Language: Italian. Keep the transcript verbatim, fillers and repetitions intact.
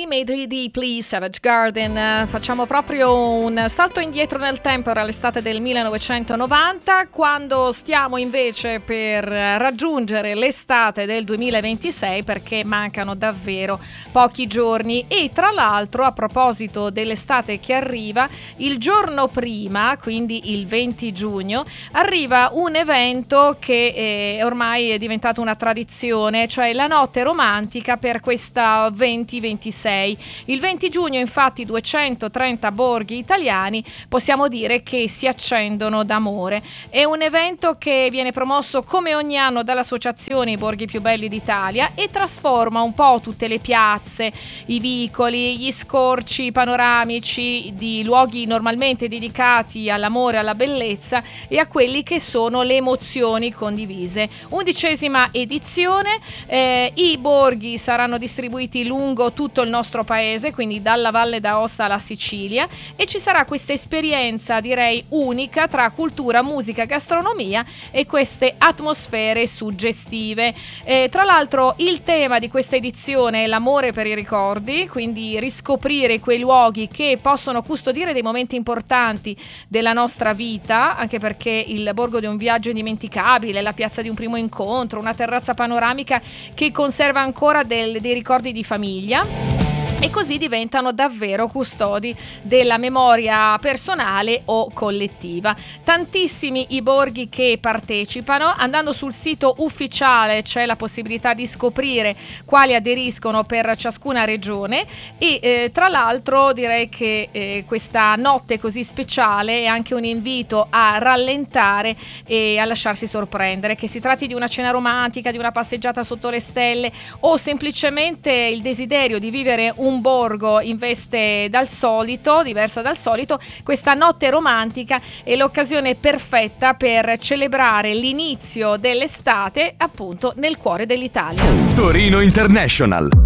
Me Deeply, Savage Garden. Facciamo proprio un salto indietro nel tempo, era l'estate del millenovecentonovanta, quando stiamo invece per raggiungere l'estate del duemilaventisei, perché mancano davvero pochi giorni. E tra l'altro, a proposito dell'estate che arriva, il giorno prima, quindi il venti giugno, arriva un evento che è ormai è diventato una tradizione, cioè la notte romantica per questa venti ventisei. Il venti giugno, infatti, duecentotrenta borghi italiani possiamo dire che si accendono d'amore. È un evento che viene promosso come ogni anno dall'associazione I Borghi Più Belli d'Italia e trasforma un po' tutte le piazze, i vicoli, gli scorci panoramici di luoghi normalmente dedicati all'amore, alla bellezza e a quelli che sono le emozioni condivise. Undicesima edizione, eh, i borghi saranno distribuiti lungo tutto il nostro paese, quindi dalla Valle d'Aosta alla Sicilia, e ci sarà questa esperienza, direi, unica tra cultura, musica, gastronomia e queste atmosfere suggestive. Eh, tra l'altro il tema di questa edizione è l'amore per i ricordi, quindi riscoprire quei luoghi che possono custodire dei momenti importanti della nostra vita, anche perché il borgo di un viaggio indimenticabile, la piazza di un primo incontro, una terrazza panoramica che conserva ancora del, dei ricordi di famiglia. E così diventano davvero custodi della memoria personale o collettiva. Tantissimi i borghi che partecipano. Andando sul sito ufficiale c'è la possibilità di scoprire quali aderiscono per ciascuna regione e eh, tra l'altro direi che eh, questa notte così speciale è anche un invito a rallentare e a lasciarsi sorprendere, che si tratti di una cena romantica, di una passeggiata sotto le stelle o semplicemente il desiderio di vivere un un borgo in veste dal solito, diversa dal solito. Questa notte romantica è l'occasione perfetta per celebrare l'inizio dell'estate appunto nel cuore dell'Italia. Torino International.